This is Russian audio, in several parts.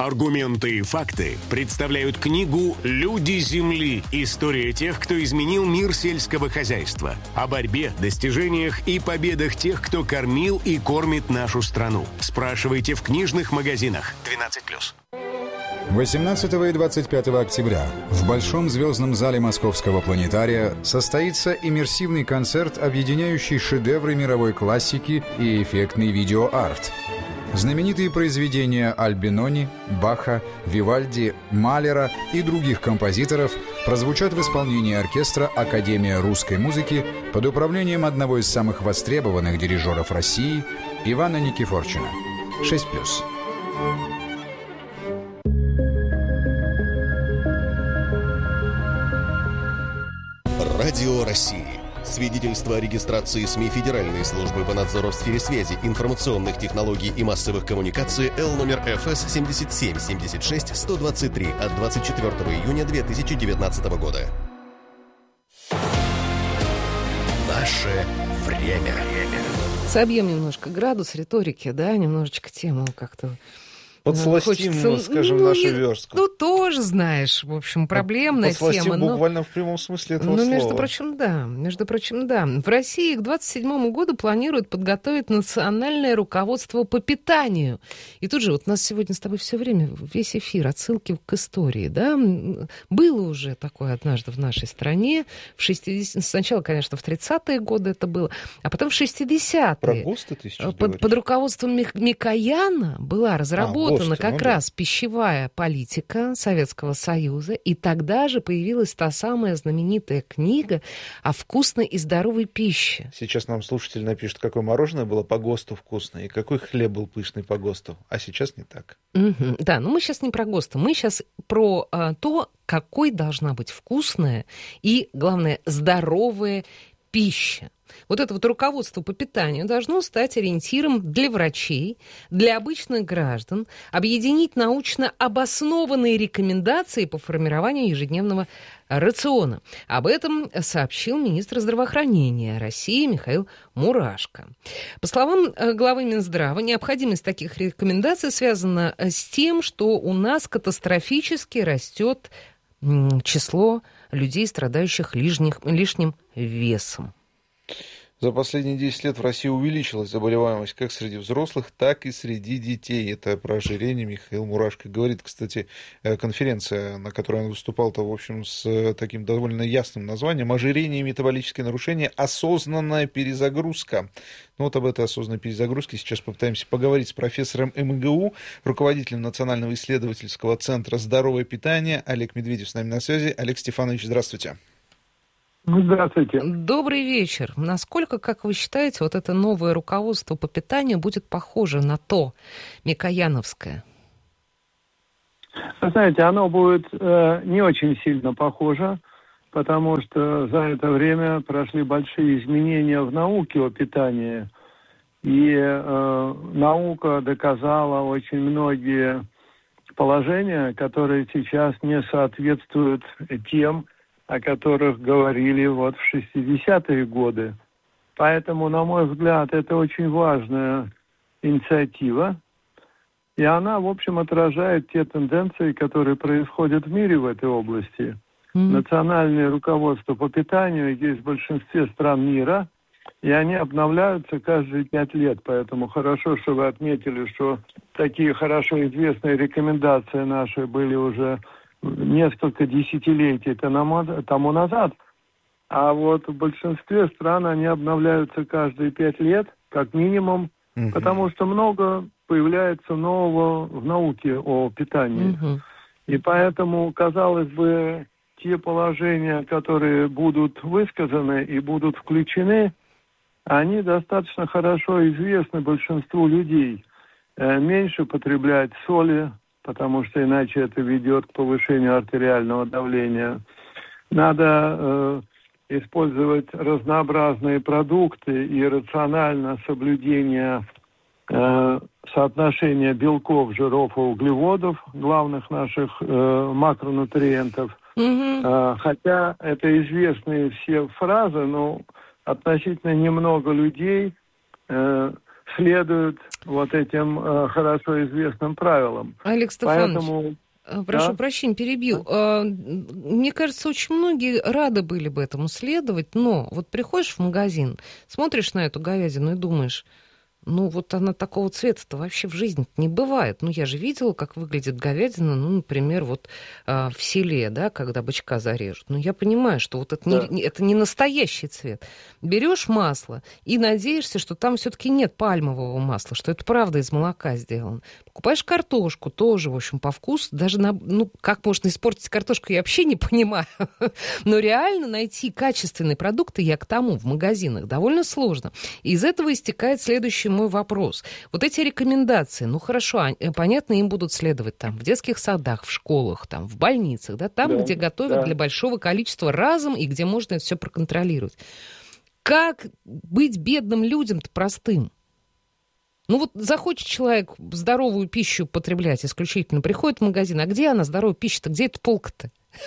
Аргументы и факты представляют книгу «Люди Земли. История тех, кто изменил мир сельского хозяйства». О борьбе, достижениях и победах тех, кто кормил и кормит нашу страну. Спрашивайте в книжных магазинах. 12+. 18 и 25 октября в Большом звездном зале Московского планетария состоится иммерсивный концерт, объединяющий шедевры мировой классики и эффектный видеоарт. Знаменитые произведения Альбинони, Баха, Вивальди, Малера и других композиторов прозвучат в исполнении оркестра Академия русской музыки под управлением одного из самых востребованных дирижеров России Ивана Никифорчина. 6+. Радио России. Свидетельство о регистрации СМИ Федеральной службы по надзору в сфере связи, информационных технологий и массовых коммуникаций Л номер ФС 77-76-123 от 24 июня 2019 года. Наше время. Собьем немножко градус риторики, да, немножечко тему как-то... Подсластим, скажем, нашу верстку. Ну, тоже, знаешь, в общем, проблемная подсластим тема. Буквально в прямом смысле этого слова. Между прочим, да. В России к 2027 году планируют подготовить национальное руководство по питанию. И тут же вот у нас сегодня с тобой все время, весь эфир, отсылки к истории, да. Было уже такое однажды в нашей стране. Сначала, конечно, в 30-е годы это было, а потом в 60-е. Про ГОСТы ты сейчас под руководством Микояна была разработана как раз пищевая политика Советского Союза, и тогда же появилась та самая знаменитая книга о вкусной и здоровой пище. Сейчас нам слушатель напишет, какое мороженое было по ГОСТу вкусное, и какой хлеб был пышный по ГОСТу, а сейчас не так. Да, но мы сейчас не про ГОСТы, мы сейчас про то, какой должна быть вкусная и, главное, здоровая пища. Вот это вот руководство по питанию должно стать ориентиром для врачей, для обычных граждан, объединить научно обоснованные рекомендации по формированию ежедневного рациона. Об этом сообщил министр здравоохранения России Михаил Мурашко. По словам главы Минздрава, необходимость таких рекомендаций связана с тем, что у нас катастрофически растет число людей, страдающих лишним весом. За последние 10 лет в России увеличилась заболеваемость как среди взрослых, так и среди детей. Это про ожирение Михаил Мурашко говорит. Кстати, конференция, на которой он выступал-то, в общем, с таким довольно ясным названием «Ожирение и метаболические нарушения. Осознанная перезагрузка». Ну вот об этой осознанной перезагрузке сейчас попытаемся поговорить с профессором МГУ, руководителем Национального исследовательского центра «Здоровое питание» Олег Медведев с нами на связи. Олег Стефанович, здравствуйте. Здравствуйте. Добрый вечер. Насколько, как вы считаете, вот это новое руководство по питанию будет похоже на то микояновское? Вы знаете, оно будет не очень сильно похоже, потому что за это время прошли большие изменения в науке о питании. И наука доказала очень многие положения, которые сейчас не соответствуют тем, о которых говорили вот в 60-е годы. Поэтому, на мой взгляд, это очень важная инициатива. И она, в общем, отражает те тенденции, которые происходят в мире в этой области. Национальное руководство по питанию есть в большинстве стран мира, и они обновляются каждые 5 лет. Поэтому хорошо, что вы отметили, что такие хорошо известные рекомендации наши были уже несколько десятилетий тому назад, а вот в большинстве стран они обновляются каждые 5 лет, как минимум, потому что много появляется нового в науке о питании. И поэтому, казалось бы, те положения, которые будут высказаны и будут включены, они достаточно хорошо известны большинству людей. Меньше потреблять соли, потому что иначе это ведет к повышению артериального давления. Надо использовать разнообразные продукты и рационально соблюдение соотношения белков, жиров и углеводов, главных наших макронутриентов. Хотя это известные все фразы, но относительно немного людей следуют вот этим хорошо известным правилам. Олег Стефанович, Поэтому... прошу прощения, перебью. Мне кажется, очень многие рады были бы этому следовать, но вот приходишь в магазин, смотришь на эту говядину и думаешь, ну вот она такого цвета-то вообще в жизни не бывает. Ну я же видела, как выглядит говядина, ну, например, вот в селе, да, когда бычка зарежут. Но я понимаю, что вот это, это не настоящий цвет. Берешь масло и надеешься, что там все-таки нет пальмового масла, что это правда из молока сделано. Покупаешь картошку, тоже, в общем, по вкусу. Даже, ну, как можно испортить картошку, я вообще не понимаю. Но реально найти качественные продукты, я к тому, в магазинах, довольно сложно. И из этого истекает следующий мой вопрос. Вот эти рекомендации, ну, хорошо, понятно, им будут следовать там в детских садах, в школах, там, в больницах, да, там, где готовят для большого количества разом и где можно это все проконтролировать. Как быть бедным людям-то простым? Ну вот захочет человек здоровую пищу потреблять исключительно, приходит в магазин, а где она, здоровая пища-то, где эта полка-то?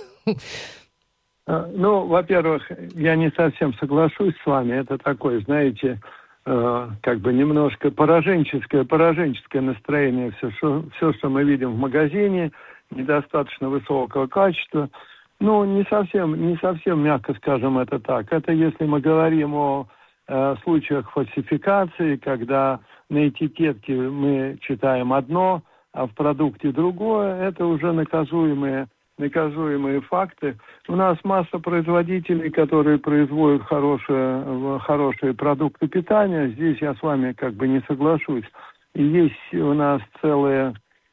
Ну, во-первых, я не совсем соглашусь с вами. Это такое, знаете, как бы немножко пораженческое настроение. Все, что мы видим в магазине, недостаточно высокого качества. Ну, не совсем, мягко скажем, это так. Это если мы говорим о случаях фальсификации, когда на этикетке мы читаем одно, а в продукте другое, это уже наказуемые факты. У нас масса производителей, которые производят хорошие продукты питания. Здесь я с вами как бы не соглашусь. И есть у нас целые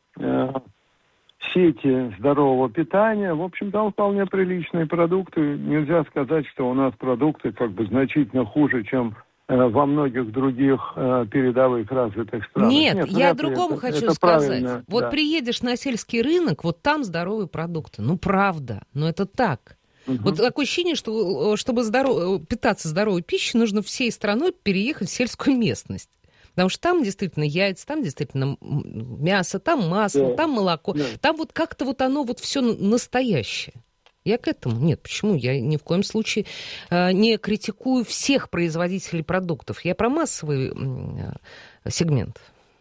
сети здорового питания. В общем, там вполне приличные продукты. Нельзя сказать, что у нас продукты как бы значительно хуже, чем во многих других передовых развитых странах. Нет, я о другом хочу сказать. Вот приедешь на сельский рынок, вот там здоровые продукты. Ну, правда, но это так. Вот такое ощущение, что чтобы питаться здоровой пищей, нужно всей страной переехать в сельскую местность. Потому что там действительно яйца, там действительно мясо, там масло, там молоко. Там вот как-то вот оно вот все настоящее. Я к этому. Нет, почему? Я ни в коем случае не критикую всех производителей продуктов. Я про массовый сегмент.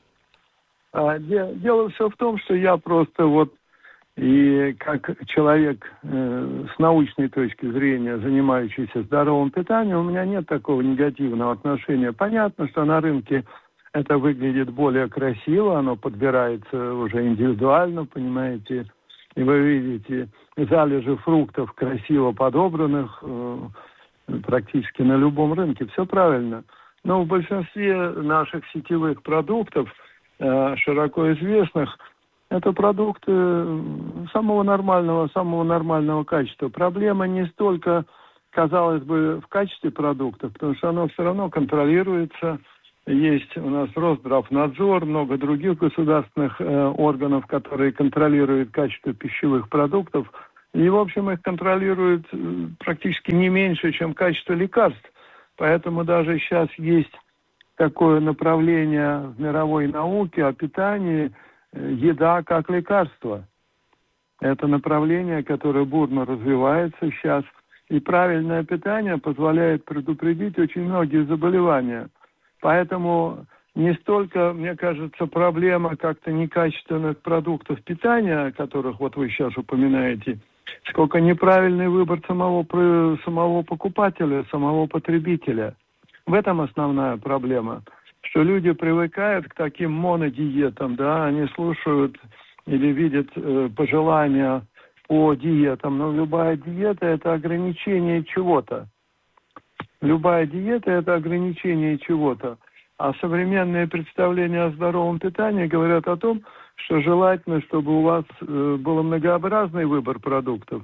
Дело все в том, что я просто вот и как человек с научной точки зрения, занимающийся здоровым питанием, у меня нет такого негативного отношения. Понятно, что на рынке это выглядит более красиво, оно подбирается уже индивидуально, понимаете, и вы видите залежи фруктов красиво подобранных практически на любом рынке. Все правильно. Но в большинстве наших сетевых продуктов, широко известных, это продукты самого нормального качества. Проблема не столько, казалось бы, в качестве продуктов, потому что оно все равно контролируется. Есть у нас Росздравнадзор, много других государственных органов, которые контролируют качество пищевых продуктов. И, в общем, их контролируют практически не меньше, чем качество лекарств. Поэтому даже сейчас есть такое направление в мировой науке о питании «еда как лекарство». Это направление, которое бурно развивается сейчас. И правильное питание позволяет предупредить очень многие заболевания. Поэтому не столько, мне кажется, проблема как-то некачественных продуктов питания, о которых вот вы сейчас упоминаете, сколько неправильный выбор самого покупателя, самого потребителя. В этом основная проблема. Что люди привыкают к таким монодиетам, да, они слушают или видят пожелания по диетам, но любая диета – это ограничение чего-то. Любая диета – это ограничение чего-то. А современные представления о здоровом питании говорят о том, что желательно, чтобы у вас был многообразный выбор продуктов.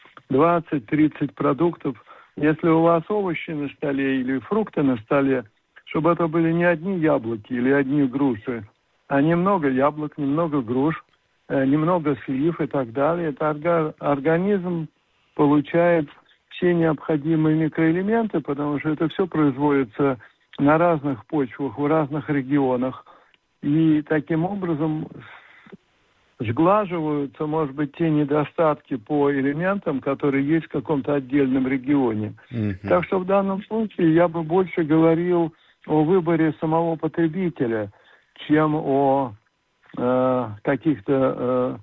20-30 продуктов. Если у вас овощи на столе или фрукты на столе, чтобы это были не одни яблоки или одни груши, а немного яблок, немного груш, немного слив и так далее. Это организм получает все необходимые микроэлементы, потому что это все производится на разных почвах, в разных регионах. И таким образом сглаживаются, может быть, те недостатки по элементам, которые есть в каком-то отдельном регионе. Так что в данном случае я бы больше говорил о выборе самого потребителя, чем о каких-то,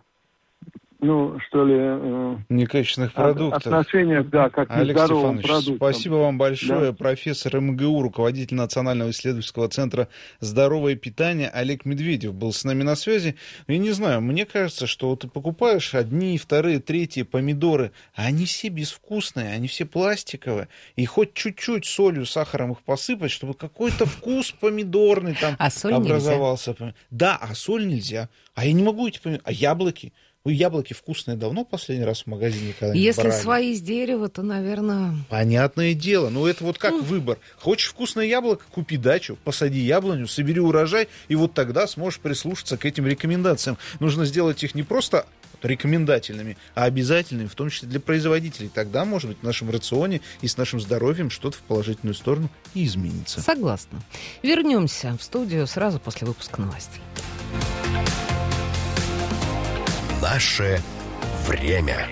некачественных продуктов. Отношениях, да, как Олег нездоровым Стефанович, продуктам. спасибо вам большое. Да. Профессор МГУ, руководитель Национального исследовательского центра «Здоровое питание» Олег Медведев был с нами на связи. Я не знаю, мне кажется, что ты покупаешь одни, вторые, третьи помидоры, а они все безвкусные, они все пластиковые, и хоть чуть-чуть солью, сахаром их посыпать, чтобы какой-то вкус помидорный там образовался. Нельзя. Да, а соль нельзя. А я не могу эти помидоры. А яблоки? Вы яблоки вкусные давно последний раз в магазине когда-нибудь Если брали? свои из дерева, то, наверное... Понятное дело. Но это вот как выбор. Хочешь вкусное яблоко, купи дачу, посади яблоню, собери урожай, и вот тогда сможешь прислушаться к этим рекомендациям. Нужно сделать их не просто рекомендательными, а обязательными, в том числе для производителей. Тогда, может быть, в нашем рационе и с нашим здоровьем что-то в положительную сторону и изменится. Согласна. Вернемся в студию сразу после выпуска новостей. Наше время.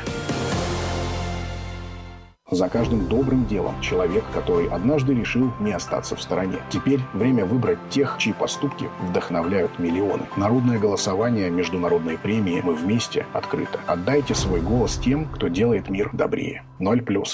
За каждым добрым делом человек, который однажды решил не остаться в стороне. Теперь время выбрать тех, чьи поступки вдохновляют миллионы. Народное голосование, международные премии «Мы вместе» открыто. Отдайте свой голос тем, кто делает мир добрее. 0+.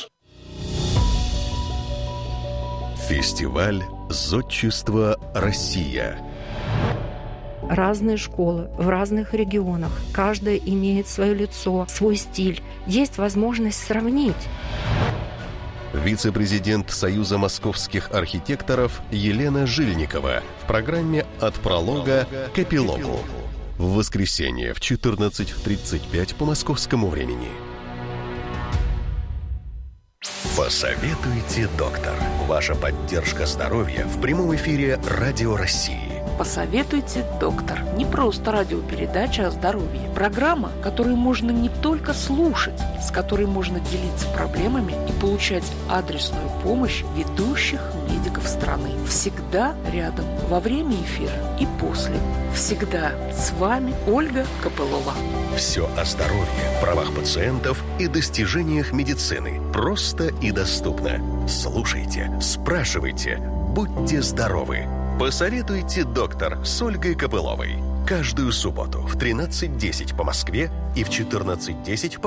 Фестиваль «Зодчество Россия». Разные школы в разных регионах. Каждая имеет свое лицо, свой стиль. Есть возможность сравнить. Вице-президент Союза московских архитекторов Елена Жильникова в программе «От пролога к эпилогу». В воскресенье в 14:35 по московскому времени. Посоветуйте, доктор. Ваша поддержка здоровья в прямом эфире Радио России. «Посоветуйте, доктор». Не просто радиопередача о здоровье. Программа, которую можно не только слушать, с которой можно делиться проблемами и получать адресную помощь ведущих медиков страны. Всегда рядом, во время эфира и после. Всегда с вами Ольга Копылова. Все о здоровье, правах пациентов и достижениях медицины. Просто и доступно. Слушайте, спрашивайте, будьте здоровы. Посоветуйте, доктор, с Ольгой Копыловой. Каждую субботу в 13:10 по Москве и в 14:10 по